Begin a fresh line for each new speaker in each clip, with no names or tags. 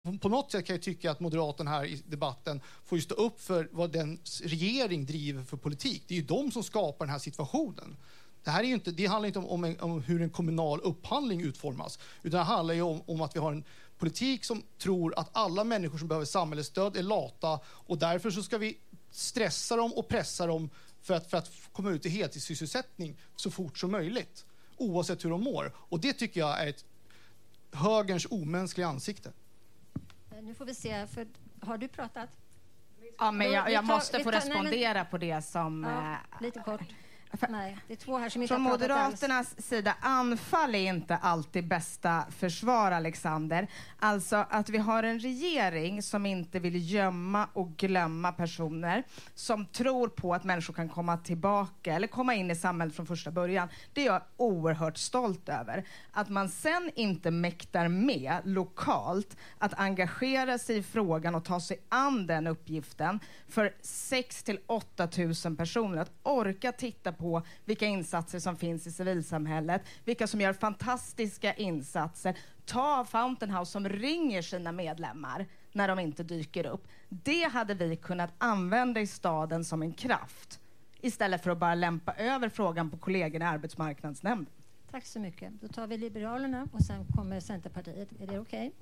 På något sätt kan jag tycka att Moderaterna här i debatten får ju stå upp för vad den regering driver för politik. Det är ju de som skapar den här situationen. Det handlar inte om hur en kommunal upphandling utformas, utan det handlar ju om att vi har en politik som tror att alla människor som behöver samhällsstöd är lata, och därför så ska vi stressa dem och pressa dem för att komma ut i heltidssysselsättning så fort som möjligt, oavsett hur de mår. Och det tycker jag är ett högerns omänskliga ansikte.
Nu får vi se, för har du pratat?
Ja, men jag måste få respondera på det som...
Ja, lite kort. Nej, det är två här som inte
från
har pratat
Moderaternas
alls.
sida, anfall är inte alltid bästa försvar, Alexander. Alltså att vi har en regering som inte vill gömma och glömma personer, som tror på att människor kan komma tillbaka eller komma in i samhället från första början. Det är jag oerhört stolt över. Att man sen inte mäktar med lokalt att engagera sig i frågan och ta sig an den uppgiften för 6 till 8 000 personer. Att orka titta på vilka insatser som finns i civilsamhället, vilka som gör fantastiska insatser. Ta Fountain House som ringer sina medlemmar när de inte dyker upp. Det hade vi kunnat använda i staden som en kraft, istället för att bara lämpa över frågan på kollegorna i arbetsmarknadsnämnden.
Tack så mycket. Då tar vi Liberalerna och sen kommer Centerpartiet. Är det okej?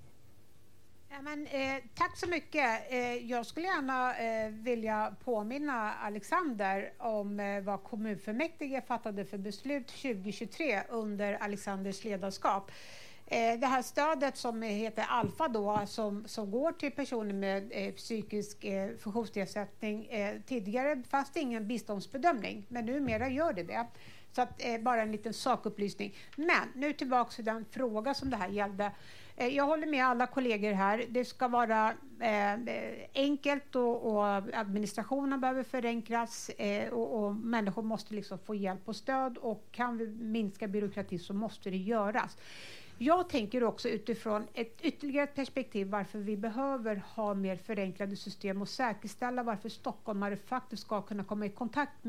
Ja, men, tack så mycket. Jag skulle gärna vilja påminna Alexander om vad kommunfullmäktige fattade för beslut 2023 under Alexanders ledarskap. Det här stödet som heter Alfa då, som går till personer med psykisk funktionsnedsättning. Tidigare fanns det ingen biståndsbedömning, men numera gör det. Så att, bara en liten sakupplysning. Men nu tillbaka till den fråga som det här gällde. Jag håller med alla kollegor här. Det ska vara enkelt och administrationen behöver förenklas och människor måste liksom få hjälp och stöd, och kan vi minska byråkrati så måste det göras. Jag tänker också utifrån ett ytterligare perspektiv varför vi behöver ha mer förenklade system och säkerställa varför stockholmare faktiskt ska kunna komma i kontakt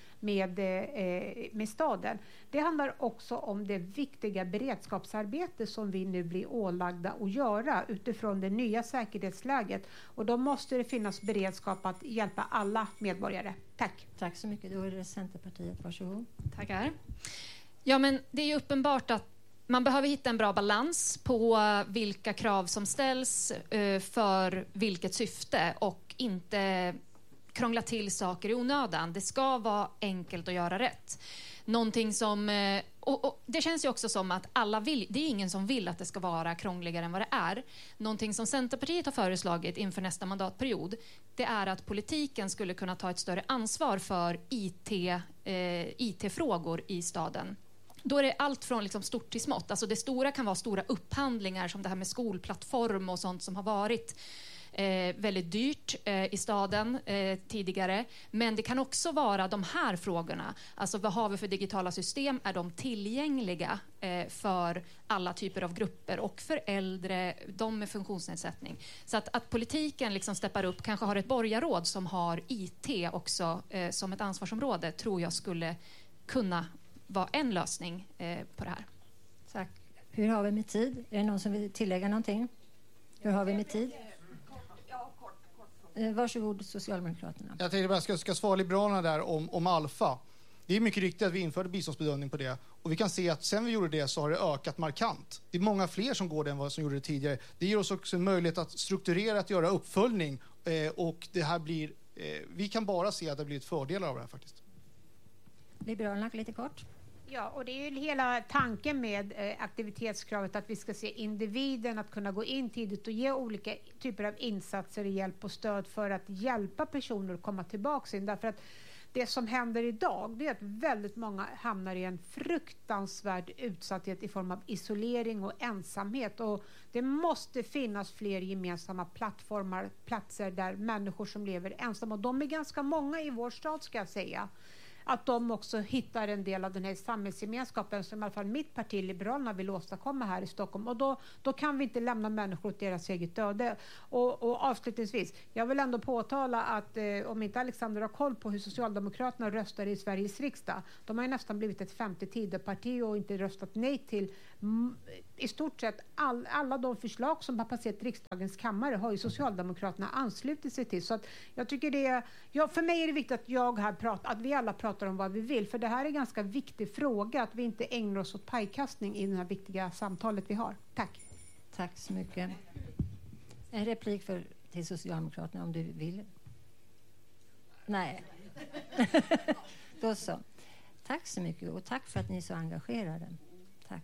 med staden. Det handlar också om det viktiga beredskapsarbete som vi nu blir ålagda att göra utifrån det nya säkerhetsläget. Och då måste det finnas beredskap att hjälpa alla medborgare. Tack.
Tack så mycket. Då är det Centerpartiet. Varsågod.
Tackar. Ja, men det är ju uppenbart att man behöver hitta en bra balans på vilka krav som ställs för vilket syfte, och inte krångla till saker i onödan. Det ska vara enkelt att göra rätt. Någonting som, och det känns ju också som att alla vill, det är ingen som vill att det ska vara krångligare än vad det är. Någonting som Centerpartiet har föreslagit inför nästa mandatperiod, det är att politiken skulle kunna ta ett större ansvar för IT-frågor i staden. Då är det allt från liksom stort till smått. Alltså det stora kan vara stora upphandlingar som det här med skolplattform och sånt som har varit väldigt dyrt i staden tidigare. Men det kan också vara de här frågorna. Alltså vad har vi för digitala system? Är de tillgängliga för alla typer av grupper och för äldre, de med funktionsnedsättning? Så att politiken liksom steppar upp, kanske har ett borgarråd som har IT också som ett ansvarsområde, tror jag skulle kunna vara en lösning på det här.
Tack. Hur har vi med tid? Är det någon som vill tillägga någonting? Hur har vi med tid? Varsågod, Socialdemokraterna.
Jag tänkte bara ska svara Liberalerna där om Alfa. Det är mycket riktigt att vi införde biståndsbedömning på det. Och vi kan se att sen vi gjorde det så har det ökat markant. Det är många fler som går det än vad som gjorde det tidigare. Det ger oss också en möjlighet att strukturera, att göra uppföljning. Och det här blir, vi kan bara se att det blir ett fördelar av det här faktiskt.
Liberalerna, lite kort.
Ja, och det är ju hela tanken med aktivitetskravet att vi ska se individen att kunna gå in tidigt och ge olika typer av insatser, hjälp och stöd för att hjälpa personer att komma tillbaka in. Därför att det som händer idag, det är att väldigt många hamnar i en fruktansvärd utsatthet i form av isolering och ensamhet. Och det måste finnas fler gemensamma plattformar, platser där människor som lever ensamma, och de är ganska många i vår stad ska jag säga, att de också hittar en del av den här samhällsgemenskapen som i alla fall mitt parti Liberalerna vill åstadkomma här i Stockholm. Och då kan vi inte lämna människor åt deras eget öde. Och avslutningsvis, jag vill ändå påtala att om inte Alexander har koll på hur Socialdemokraterna röstar i Sveriges riksdag, de har ju nästan blivit ett 50 Tidöparti och inte röstat nej till I stort sett alla de förslag som har passerat riksdagens kammare har ju Socialdemokraterna anslutit sig till. Så att jag tycker för mig är det viktigt att vi alla pratar om vad vi vill. För det här är en ganska viktig fråga, att vi inte ägnar oss åt pajkastning i det här viktiga samtalet vi har. Tack.
Tack så mycket. En replik till Socialdemokraterna om du vill. Nej. Då så. Tack så mycket och tack för att ni är så engagerade. Tack.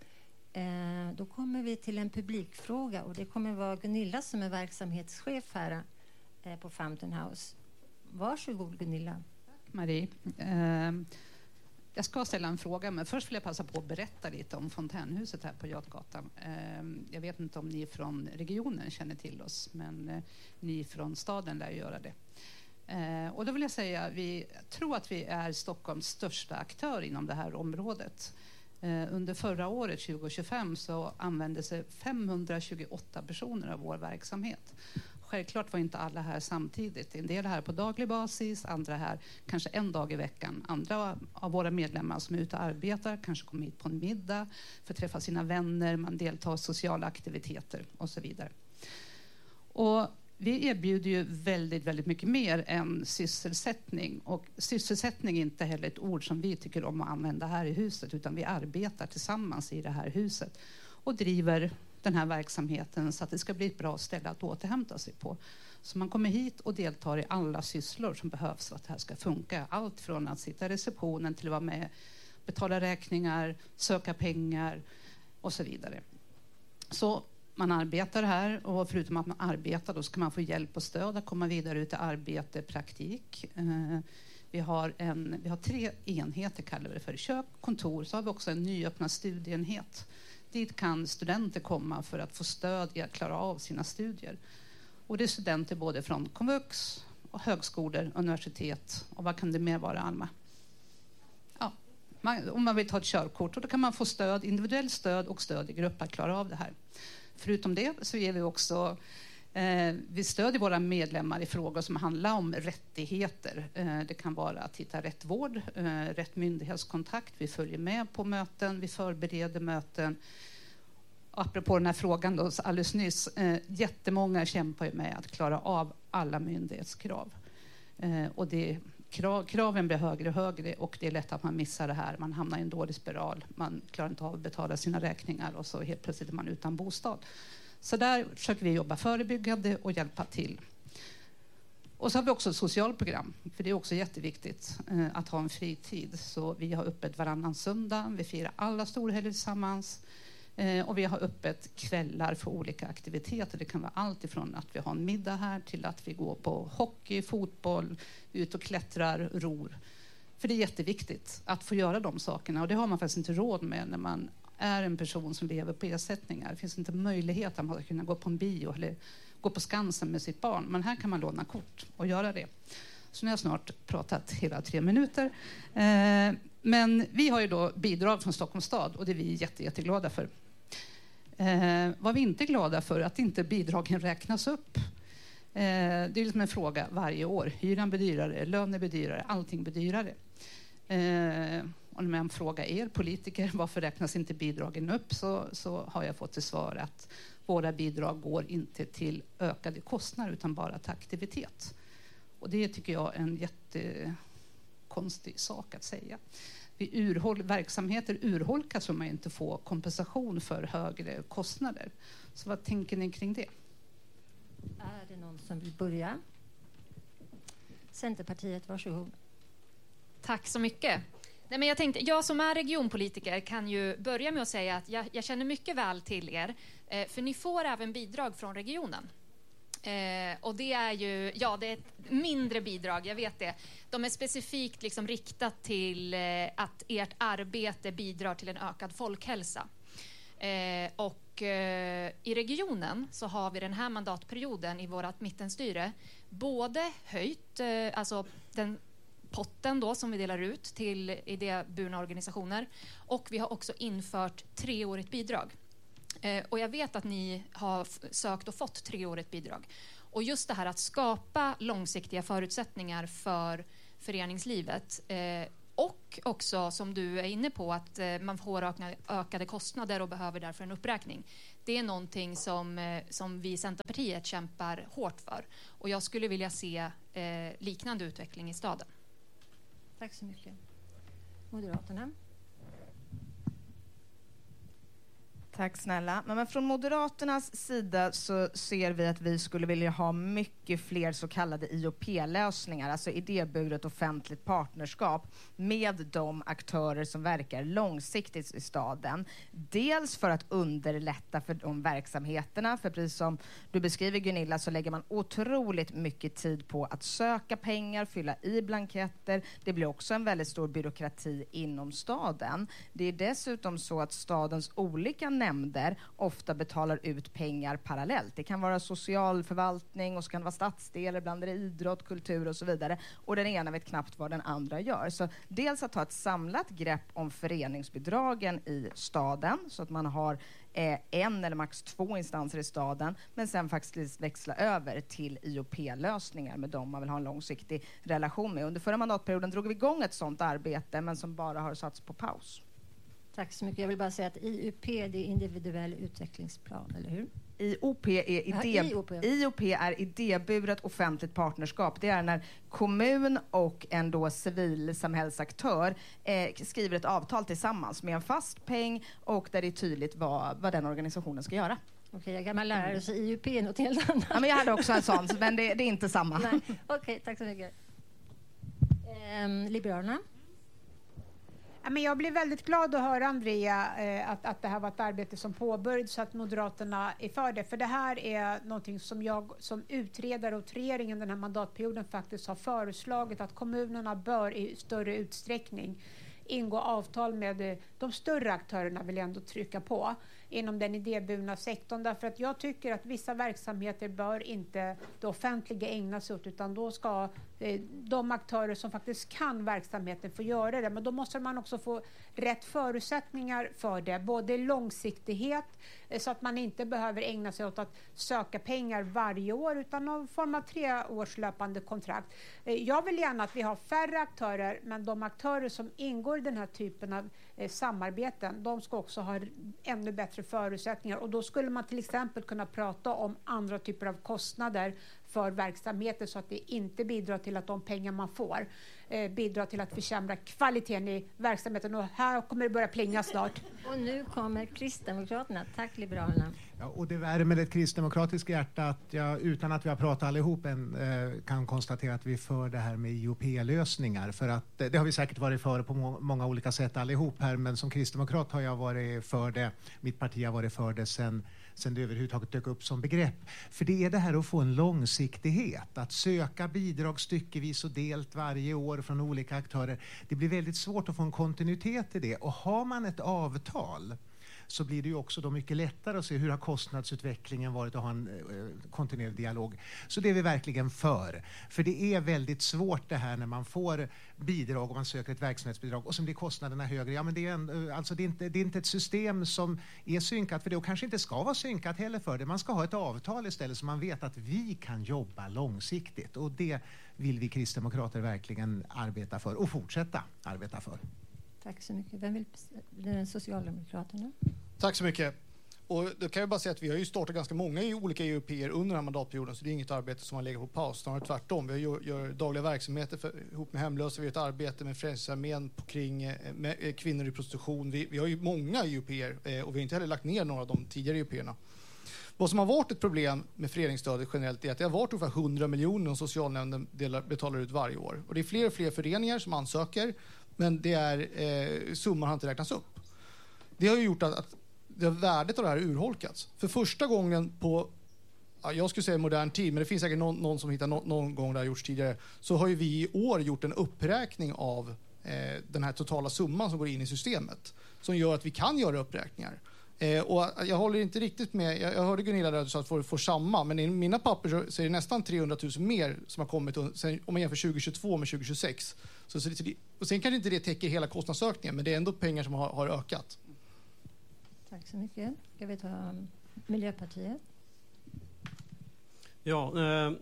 Då kommer vi till en publikfråga och det kommer vara Gunilla som är verksamhetschef här på Fountain House. Varsågod Gunilla.
Tack Marie. Jag ska ställa en fråga, men först vill jag passa på att berätta lite om Fontänhuset här på Götgatan. Jag vet inte om ni från regionen känner till oss, men ni från staden lär göra det. Och då vill jag säga, vi tror att vi är Stockholms största aktör inom det här området. Under förra året, 2025, så använde sig 528 personer av vår verksamhet. Självklart var inte alla här samtidigt. En del här på daglig basis, andra här kanske en dag i veckan. Andra av våra medlemmar som är ute och arbetar kanske kommer hit på en middag för att träffa sina vänner, man deltar i sociala aktiviteter och så vidare. Och vi erbjuder ju väldigt, väldigt mycket mer än sysselsättning. Och sysselsättning är inte heller ett ord som vi tycker om att använda här i huset, utan vi arbetar tillsammans i det här huset och driver den här verksamheten så att det ska bli ett bra ställe att återhämta sig på. Så man kommer hit och deltar i alla sysslor som behövs för att det här ska funka. Allt från att sitta i receptionen till att vara med, betala räkningar, söka pengar och så vidare. Så man arbetar här och förutom att man arbetar då ska man få hjälp och stöd att komma vidare ut i arbete, praktik. Vi har 3 enheter kallar vi det för. Kök, kontor, så har vi också en nyöppnad studieenhet. Dit kan studenter komma för att få stöd i att klara av sina studier. Och det är studenter både från komvux och högskolor, universitet och vad kan det mer vara, Alma? Ja, om man vill ta ett körkort, och då kan man få stöd, individuellt stöd och stöd i grupp att klara av det här. Förutom det så ger vi också vi stödjer våra medlemmar i frågor som handlar om rättigheter. Det kan vara att hitta rätt vård, rätt myndighetskontakt. Vi följer med på möten, vi förbereder möten. Apropå den här frågan då, alldeles nyss, jättemånga kämpar ju med att klara av alla myndighetskrav. Och kraven blir högre och högre och det är lätt att man missar det här. Man hamnar i en dålig spiral, man klarar inte av att betala sina räkningar och så helt plötsligt är man utan bostad. Så där försöker vi jobba förebyggande och hjälpa till. Och så har vi också ett socialprogram, för det är också jätteviktigt att ha en fritid. Så vi har öppet varannan söndag, vi firar alla storhelger tillsammans. Och vi har öppet kvällar för olika aktiviteter. Det kan vara allt ifrån att vi har en middag här till att vi går på hockey, fotboll, ut och klättrar, ror. För det är jätteviktigt att få göra de sakerna och det har man faktiskt inte råd med när man är en person som lever på ersättningar. Det finns inte möjlighet att man ska kunna gå på en bio eller gå på Skansen med sitt barn. Men här kan man låna kort och göra det. Så nu har jag snart pratat hela 3 minuter. Men vi har ju då bidrag från Stockholms stad och det är vi jätteglada för. Vad vi inte är glada för att inte bidragen räknas upp. Det är liksom en fråga varje år. Hyran blir dyrare, löner blir dyrare, allting blir dyrare. Och när jag frågar er politiker varför räknas inte bidragen upp så har jag fått till svar att våra bidrag går inte till ökade kostnader utan bara till aktivitet. Och det tycker jag är en jättekonstig sak att säga. Verksamheter urholkas om man inte får kompensation för högre kostnader. Så vad tänker ni kring det?
Är det någon som vill börja? Centerpartiet, varsågod.
Tack så mycket. Nej, men jag som är regionpolitiker kan ju börja med att säga att jag känner mycket väl till er. För ni får även bidrag från regionen. Och det är ju, det är ett mindre bidrag, jag vet det. De är specifikt liksom riktat till att ert arbete bidrar till en ökad folkhälsa. Och i regionen så har vi den här mandatperioden i vårat mittenstyre både höjt, alltså den potten då som vi delar ut till idéburna organisationer, och vi har också infört 3-årigt bidrag. Och jag vet att ni har sökt och fått 3-årigt bidrag. Och just det här att skapa långsiktiga förutsättningar för föreningslivet Och också, som du är inne på, att man får ökade kostnader och behöver därför en uppräkning. Det är någonting som vi i Centerpartiet kämpar hårt för. Och jag skulle vilja se liknande utveckling i staden.
Tack så mycket. Moderaterna.
Tack snälla. Men från Moderaternas sida så ser vi att vi skulle vilja ha mycket fler så kallade IOP-lösningar, alltså idéburet offentligt partnerskap med de aktörer som verkar långsiktigt i staden. Dels för att underlätta för de verksamheterna, för precis som du beskriver Gunilla så lägger man otroligt mycket tid på att söka pengar, fylla i blanketter. Det blir också en väldigt stor byråkrati inom staden. Det är dessutom så att stadens olika nämnder ofta betalar ut pengar parallellt. Det kan vara socialförvaltning och så kan det vara stadsdelar, ibland är det idrott, kultur och så vidare. Och den ena vet knappt vad den andra gör. Så dels att ta ett samlat grepp om föreningsbidragen i staden så att man har en eller max 2 instanser i staden, men sen faktiskt växla över till IOP-lösningar med dem man vill ha en långsiktig relation med. Under förra mandatperioden drog vi igång ett sådant arbete, men som bara har satts på paus.
Tack så mycket. Jag vill bara säga att IUP det är individuell utvecklingsplan, eller hur?
IOP är idéburet offentligt partnerskap. Det är när kommun och en då civilsamhällsaktör skriver ett avtal tillsammans med en fast peng och där det är tydligt vad den organisationen ska göra.
Okej, jag är gammal lärare så IUP är något helt annat.
Ja, men jag hade också en sån, men det är inte samma.
Okej, tack så mycket. Liberalerna?
Ja, men jag blir väldigt glad att höra, Andrea, att det här var ett arbete som påbörjades så att Moderaterna är för det. För det här är någonting som jag som utredare åt regeringen den här mandatperioden faktiskt har föreslagit att kommunerna bör i större utsträckning ingå avtal med de större aktörerna, vill jag ändå trycka på, inom den idéburna sektorn. Därför att jag tycker att vissa verksamheter bör inte det offentliga ägna sig åt, utan då ska de aktörer som faktiskt kan verksamheten få göra det. Men då måste man också få rätt förutsättningar för det. Både långsiktighet, så att man inte behöver ägna sig åt att söka pengar varje år, utan någon form av 3-årslöpande kontrakt. Jag vill gärna att vi har färre aktörer, men de aktörer som ingår i den här typen av samarbeten, de ska också ha ännu bättre förutsättningar. Och då skulle man till exempel kunna prata om andra typer av kostnader för verksamheter så att det inte bidrar till att de pengar man får bidrar till att försämra kvaliteten i verksamheten. Och här kommer det börja plinga snart.
Och nu kommer Kristdemokraterna. Tack Liberalerna.
Ja, och det värmer ett kristdemokratiskt hjärta att jag, utan att vi har pratat allihop än, kan konstatera att vi är för det här med IOP-lösningar. För att det har vi säkert varit för på många olika sätt allihop här, men som kristdemokrat har jag varit för det. Mitt parti har varit för det sen det överhuvudtaget dök upp som begrepp. För det är det här att få en långsiktighet, att söka bidrag styckevis och delt varje år från olika aktörer. Det blir väldigt svårt att få en kontinuitet i det. Och har man ett avtal så blir det ju också då mycket lättare att se hur har kostnadsutvecklingen varit och ha en kontinuerlig dialog. Så det är vi verkligen för. För det är väldigt svårt det här när man får bidrag och man söker ett verksamhetsbidrag och så blir kostnaderna högre. Ja, men det är inte ett system som är synkat för det och kanske inte ska vara synkat heller för det. Man ska ha ett avtal istället så man vet att vi kan jobba långsiktigt och det vill vi kristdemokrater verkligen arbeta för och fortsätta arbeta för.
Tack så mycket. Vem vill Socialdemokraterna?
Tack så mycket. Och då kan jag bara säga att vi har ju startat ganska många olika EUP:er under den här mandatperioden, så det är inget arbete som har legat på paus, snarare tvärtom. Vi gör dagliga verksamheter ihop med hemlösa, vi gör ett arbete med Frälsningsarmén kring kvinnor i prostitution. Vi har ju många EUP:er och vi har inte heller lagt ner några av de tidigare EUP:erna. Vad som har varit ett problem med föreningsstödet generellt är att det har varit ungefär 100 miljoner som socialnämnden betalar ut varje år. Och det är fler och fler föreningar som ansöker, men summan har inte räknats upp. Det har ju gjort att värdet av det här urholkats. För första gången på, jag skulle säga modern tid, men det finns säkert någon som hittar någon gång det har gjorts tidigare, så har ju vi i år gjort en uppräkning av den här totala summan som går in i systemet, som gör att vi kan göra uppräkningar. Och jag håller inte riktigt med, jag hörde Gunilla där så att får samma, men i mina papper så är det nästan 300 000 mer som har kommit om man jämför 2022 med 2026. Och sen kanske inte det täcker hela kostnadsökningen, men det är ändå pengar som har ökat.
Tack så mycket. Ska vi ta Miljöpartiet?
Ja,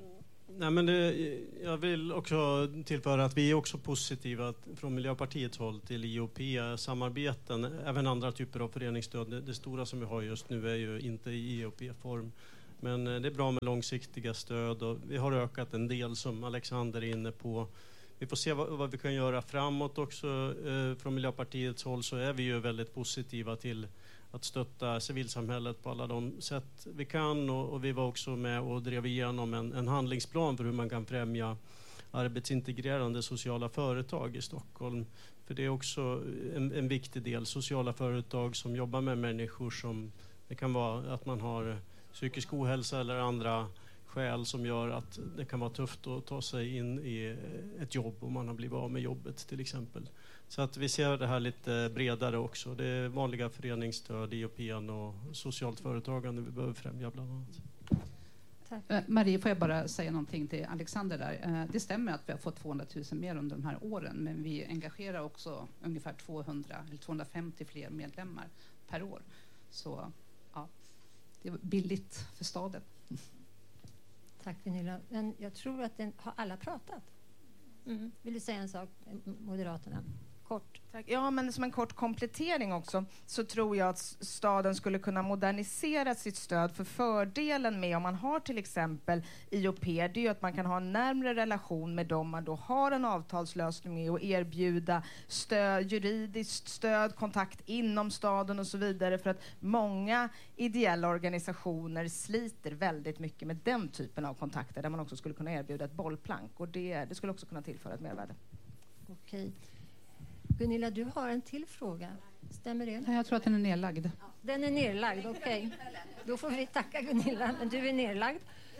Nej, men jag vill också tillföra att vi är också positiva från Miljöpartiets håll till IOP-samarbeten, även andra typer av föreningsstöd. Det stora som vi har just nu är ju inte i IOP-form. Men det är bra med långsiktiga stöd och vi har ökat en del som Alexander är inne på. Vi får se vad vi kan göra framåt också. Från Miljöpartiets håll så är vi ju väldigt positiva till att stötta civilsamhället på alla de sätt vi kan. Och vi var också med och drev igenom en handlingsplan för hur man kan främja arbetsintegrerande sociala företag i Stockholm. För det är också en viktig del. Sociala företag som jobbar med människor som det kan vara att man har psykisk ohälsa eller andra skäl som gör att det kan vara tufft att ta sig in i ett jobb om man har blivit av med jobbet till exempel. Så att vi ser det här lite bredare också. Det är vanliga föreningsstöd, IOP:n och socialt företagande vi behöver främja bland annat.
Tack. Marie, får jag bara säga någonting till Alexander där. Det stämmer att vi har fått 200 000 mer under de här åren, men vi engagerar också ungefär 200 eller 250 fler medlemmar per år. Så ja, det är billigt för staden.
Tack Gunilla. Men jag tror att har alla pratat. Vill du säga en sak, Moderaterna? Kort.
Tack. Ja, men som en kort komplettering också så tror jag att staden skulle kunna modernisera sitt stöd, för fördelen med om man har till exempel IOP, det är ju att man kan ha en närmare relation med dem man då har en avtalslösning med och erbjuda stöd, juridiskt stöd, kontakt inom staden och så vidare, för att många ideella organisationer sliter väldigt mycket med den typen av kontakter där man också skulle kunna erbjuda ett bollplank, och det skulle också kunna tillföra ett mervärde.
Okej. Gunilla, du har en till fråga. Stämmer det?
Jag tror att den är nedlagd.
Den är nedlagd, okej. Då får vi tacka Gunilla, men du är nedlagd.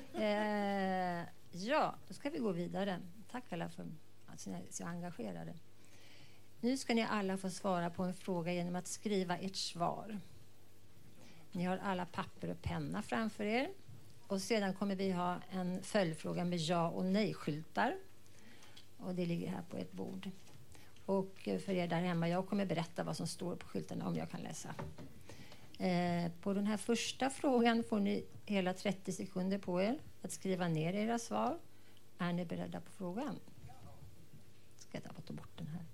Ja, då ska vi gå vidare. Tack alla för att ni är så engagerade. Nu ska ni alla få svara på en fråga genom att skriva ert svar. Ni har alla papper och penna framför er. Och sedan kommer vi ha en följdfråga med ja- och nej-skyltar. Och det ligger här på ett bord. Och för er där hemma, jag kommer berätta vad som står på skyltarna om jag kan läsa. På den här första frågan får ni hela 30 sekunder på er att skriva ner era svar. Är ni beredda på frågan? Ska jag ta bort den här.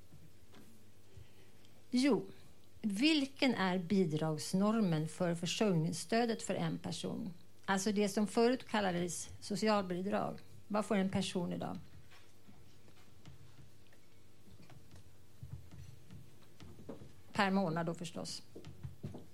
Jo, vilken är bidragsnormen för försörjningsstödet för en person? Alltså det som förut kallades socialbidrag. Vad får en person idag? Per månad då förstås.